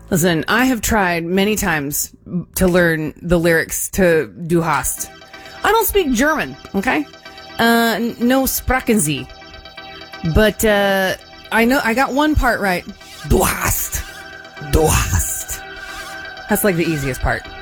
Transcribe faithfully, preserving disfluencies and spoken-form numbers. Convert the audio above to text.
Listen, I have tried many times to learn the lyrics to Du hast. I don't speak German, okay? Uh, no sprachen Sie. But, uh, I know, I got one part right. Du hast. Du hast. That's like the easiest part.